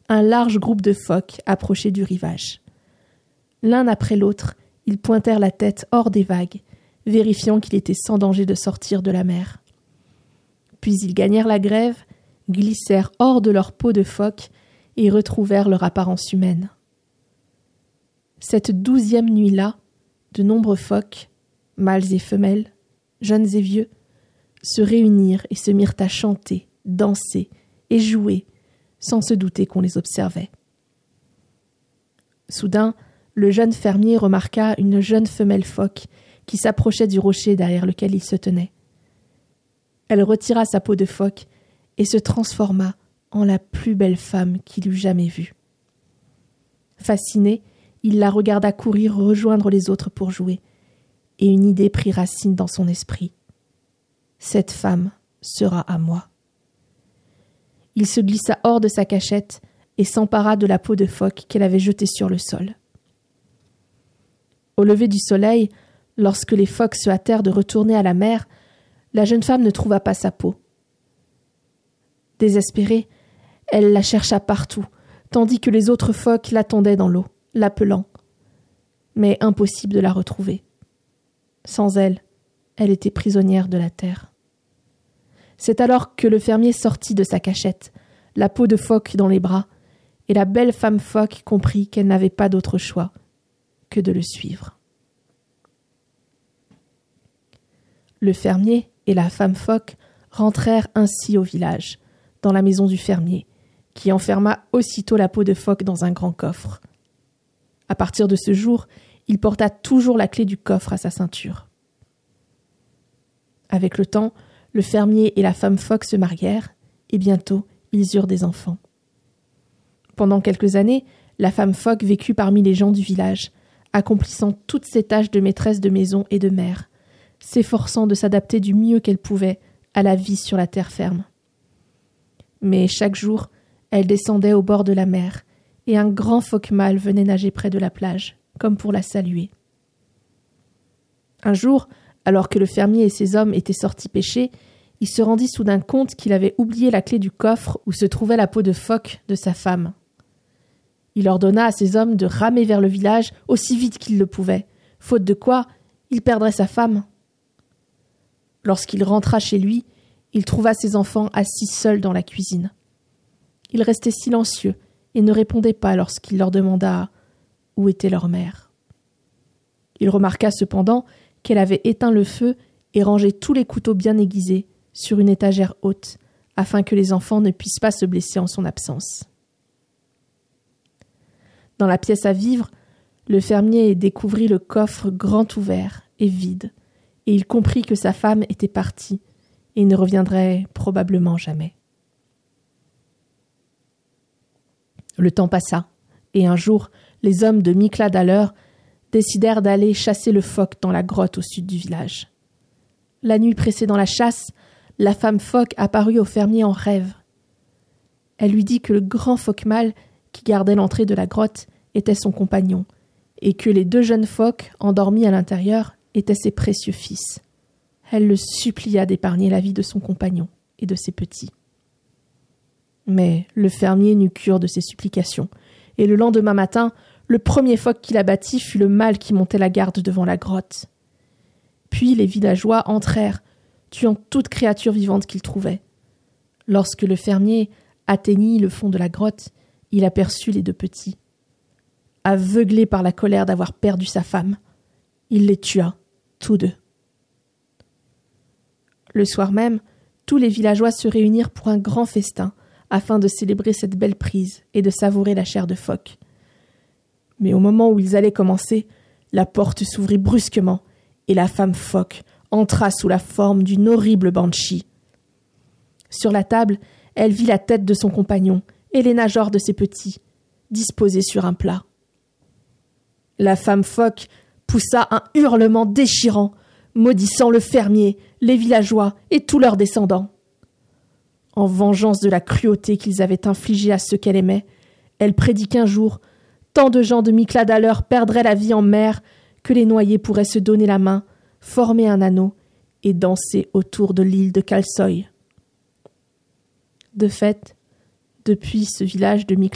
un large groupe de phoques approchait du rivage. L'un après l'autre, ils pointèrent la tête hors des vagues, vérifiant qu'il était sans danger de sortir de la mer. Puis ils gagnèrent la grève, glissèrent hors de leur peau de phoque et retrouvèrent leur apparence humaine. Cette 12e nuit-là, de nombreux phoques, mâles et femelles, jeunes et vieux, se réunirent et se mirent à chanter, danser et jouer, sans se douter qu'on les observait. Soudain, le jeune fermier remarqua une jeune femelle phoque qui s'approchait du rocher derrière lequel il se tenait. Elle retira sa peau de phoque et se transforma en la plus belle femme qu'il eût jamais vue. Fasciné, il la regarda courir rejoindre les autres pour jouer, et une idée prit racine dans son esprit. Cette femme sera à moi. Il se glissa hors de sa cachette et s'empara de la peau de phoque qu'elle avait jetée sur le sol. Au lever du soleil, lorsque les phoques se hâtèrent de retourner à la mer, la jeune femme ne trouva pas sa peau. Désespérée, elle la chercha partout, tandis que les autres phoques l'attendaient dans l'eau, l'appelant. Mais impossible de la retrouver. Sans elle, elle était prisonnière de la terre. C'est alors que le fermier sortit de sa cachette, la peau de phoque dans les bras, et la belle femme phoque comprit qu'elle n'avait pas d'autre choix que de le suivre. Le fermier et la femme phoque rentrèrent ainsi au village, dans la maison du fermier, qui enferma aussitôt la peau de phoque dans un grand coffre. À partir de ce jour, il porta toujours la clé du coffre à sa ceinture. Avec le temps, le fermier et la femme phoque se marièrent, et bientôt, ils eurent des enfants. Pendant quelques années, la femme phoque vécut parmi les gens du village, accomplissant toutes ses tâches de maîtresse de maison et de mère, s'efforçant de s'adapter du mieux qu'elle pouvait à la vie sur la terre ferme. Mais chaque jour, elle descendait au bord de la mer, et un grand phoque mâle venait nager près de la plage, comme pour la saluer. Un jour, alors que le fermier et ses hommes étaient sortis pêcher, il se rendit soudain compte qu'il avait oublié la clé du coffre où se trouvait la peau de phoque de sa femme. Il ordonna à ses hommes de ramer vers le village aussi vite qu'ils le pouvaient, faute de quoi il perdrait sa femme. Lorsqu'il rentra chez lui, il trouva ses enfants assis seuls dans la cuisine. Ils restaient silencieux et ne répondaient pas lorsqu'il leur demanda où était leur mère. Il remarqua cependant qu'elle avait éteint le feu et rangé tous les couteaux bien aiguisés sur une étagère haute, afin que les enfants ne puissent pas se blesser en son absence. Dans la pièce à vivre, le fermier découvrit le coffre grand ouvert et vide, et il comprit que sa femme était partie et ne reviendrait probablement jamais. Le temps passa, et un jour, les hommes de Mikladaleur décidèrent d'aller chasser le phoque dans la grotte au sud du village. La nuit précédant la chasse, la femme phoque apparut au fermier en rêve. Elle lui dit que le grand phoque mâle qui gardait l'entrée de la grotte était son compagnon, et que les 2 jeunes phoques, endormis à l'intérieur, étaient ses précieux fils. Elle le supplia d'épargner la vie de son compagnon et de ses petits. Mais le fermier n'eut cure de ses supplications, et le lendemain matin, le premier phoque qu'il abattit fut le mâle qui montait la garde devant la grotte. Puis les villageois entrèrent, tuant toute créature vivante qu'ils trouvaient. Lorsque le fermier atteignit le fond de la grotte, il aperçut les 2 petits. Aveuglé par la colère d'avoir perdu sa femme, il les tua, tous 2. Le soir même, tous les villageois se réunirent pour un grand festin, afin de célébrer cette belle prise et de savourer la chair de phoque. Mais au moment où ils allaient commencer, la porte s'ouvrit brusquement, et la femme phoque entra sous la forme d'une horrible banshee. Sur la table, elle vit la tête de son compagnon et les nageoires de ses petits, disposés sur un plat. La femme phoque poussa un hurlement déchirant, maudissant le fermier, les villageois et tous leurs descendants. En vengeance de la cruauté qu'ils avaient infligée à ceux qu'elle aimait, elle prédit qu'un jour, tant de gens de Mikladaleur perdraient la vie en mer que les noyés pourraient se donner la main, former un anneau et danser autour de l'île de Kalsoy. De fait, depuis ce village de Mikladaleur,